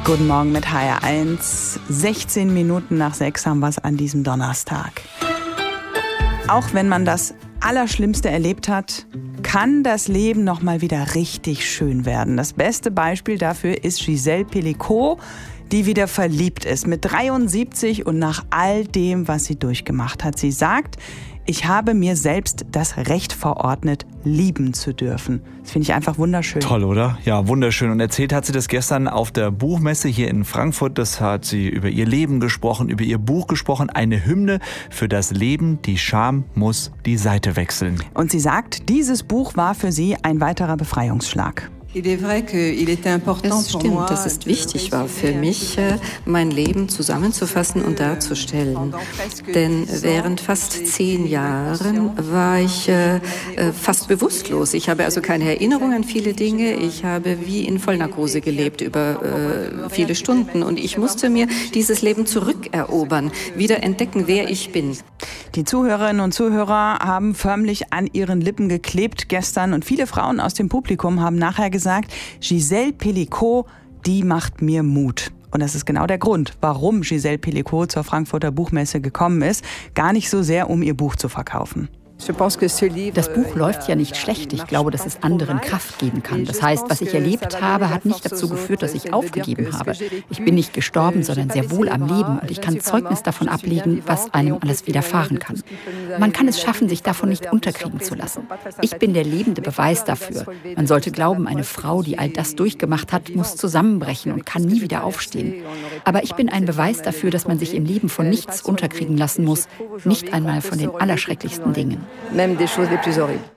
Guten Morgen mit HR1. 16 Minuten nach 6 haben wir es an diesem Donnerstag. Auch wenn man das Allerschlimmste erlebt hat, kann das Leben noch mal wieder richtig schön werden. Das beste Beispiel dafür ist Gisèle Pelicot, die wieder verliebt ist mit 73 und nach all dem, was sie durchgemacht hat. Sie sagt, ich habe mir selbst das Recht verordnet, lieben zu dürfen. Das finde ich einfach wunderschön. Toll, oder? Ja, wunderschön. Und erzählt hat sie das gestern auf der Buchmesse hier in Frankfurt. Das hat sie über ihr Leben gesprochen, über ihr Buch gesprochen. Eine Hymne für das Leben. Die Scham muss die Seite wechseln. Und sie sagt, dieses Buch war für sie ein weiterer Befreiungsschlag. Es stimmt, dass es wichtig war für mich, mein Leben zusammenzufassen und darzustellen. Denn während fast 10 Jahren war ich fast bewusstlos. Ich habe also keine Erinnerung an viele Dinge. Ich habe wie in Vollnarkose gelebt über viele Stunden. Und ich musste mir dieses Leben zurückerobern, wieder entdecken, wer ich bin. Die Zuhörerinnen und Zuhörer haben förmlich an ihren Lippen geklebt gestern. Und viele Frauen aus dem Publikum haben nachher gesagt, Gisèle Pelicot, die macht mir Mut. Und das ist genau der Grund, warum Gisèle Pelicot zur Frankfurter Buchmesse gekommen ist. Gar nicht so sehr, um ihr Buch zu verkaufen. Das Buch läuft ja nicht schlecht. Ich glaube, dass es anderen Kraft geben kann. Das heißt, was ich erlebt habe, hat nicht dazu geführt, dass ich aufgegeben habe. Ich bin nicht gestorben, sondern sehr wohl am Leben. Und ich kann Zeugnis davon ablegen, was einem alles widerfahren kann. Man kann es schaffen, sich davon nicht unterkriegen zu lassen. Ich bin der lebende Beweis dafür. Man sollte glauben, eine Frau, die all das durchgemacht hat, muss zusammenbrechen und kann nie wieder aufstehen. Aber ich bin ein Beweis dafür, dass man sich im Leben von nichts unterkriegen lassen muss, nicht einmal von den allerschrecklichsten Dingen. Même des choses les plus horribles.